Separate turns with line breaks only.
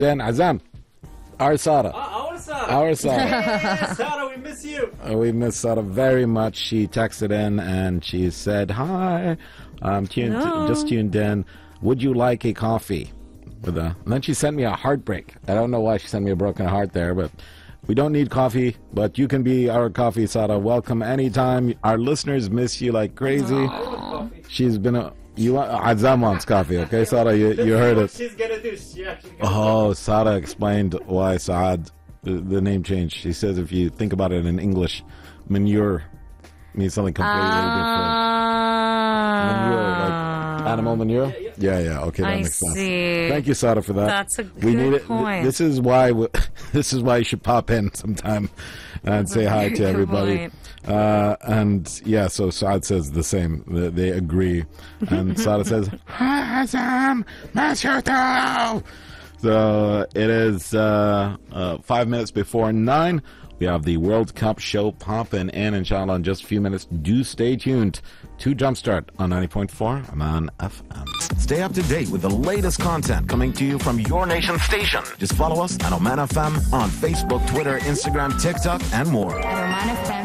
Then Azam, our Sarah.
Our Sarah.
Our Sarah.
Hey, Sarah, we miss you.
We miss Sarah very much. She texted in and she said, "Hi, just tuned in. Would you like a coffee?" And then she sent me a heartbreak. I don't know why she sent me a broken heart there, but we don't need coffee, but you can be our coffee, Sarah. Welcome anytime. Our listeners miss you like crazy. She's been Azam wants coffee, okay, Sarah? You heard it.
She's gonna do.
Sarah explained why Saad, the name changed. She says if you think about it in English, manure means something completely different. Manure, like animal manure? Yeah. Okay, that makes sense. Thank you, Sarah, for that.
That's a good point.
This is why you should pop in sometime and say hi to everybody. So Saad says the same. They agree. And Sarah says, "Hi, Azam, miss you too." So it is 5 minutes before 9. We have the World Cup show popping in, inshallah, in just a few minutes. Do stay tuned to Jumpstart on 90.4 Aman FM.
Stay up to date with the latest content coming to you from your nation station. Just follow us at Oman FM on Facebook, Twitter, Instagram, TikTok, and more.
At Oman FM.